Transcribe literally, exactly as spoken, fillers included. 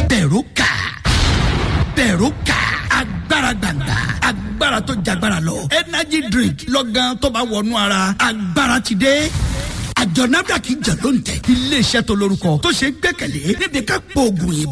Bẹ̀rùkà Bẹ̀rùkà agbára gbàgbà agbára tó jagbára lọ energy drink lọ́gán tó bá wọnú ara agbára ti dé. Àjọ NAFDAC kì í jẹ́ ló ń tẹ̀. Ilé iṣẹ́ tó lórúkọ tó ṣe gbẹ́kẹ̀lé níbi ká pọ̀ ògùn yìí.